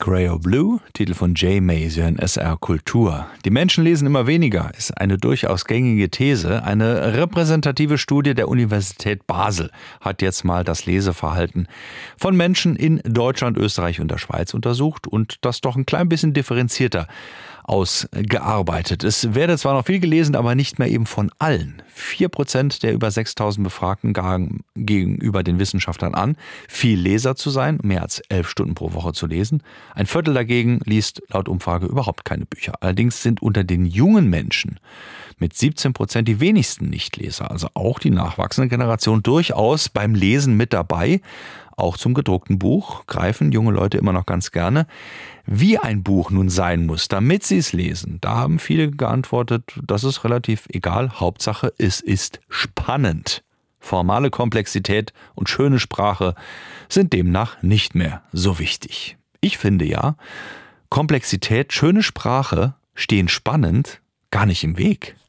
Grey or Blue, Titel von J. May, Sie hören SR Kultur. Die Menschen lesen immer weniger, ist eine durchaus gängige These. Eine repräsentative Studie der Universität Basel hat jetzt mal das Leseverhalten von Menschen in Deutschland, Österreich und der Schweiz untersucht und das doch ein klein bisschen differenzierter ausgearbeitet. Es werde zwar noch viel gelesen, aber nicht mehr eben von allen. 4% der über 6.000 Befragten gaben gegenüber den Wissenschaftlern an, viel Leser zu sein, mehr als 11 Stunden pro Woche zu lesen. Ein Viertel dagegen liest laut Umfrage überhaupt keine Bücher. Allerdings sind unter den jungen Menschen mit 17% die wenigsten Nichtleser, also auch die nachwachsende Generation, durchaus beim Lesen mit dabei. Auch zum gedruckten Buch greifen junge Leute immer noch ganz gerne. Wie ein Buch nun sein muss, damit sie es lesen, da haben viele geantwortet, das ist relativ egal. Hauptsache, es ist spannend. Formale Komplexität und schöne Sprache sind demnach nicht mehr so wichtig. Ich finde ja, Komplexität, schöne Sprache stehen spannend gar nicht im Weg.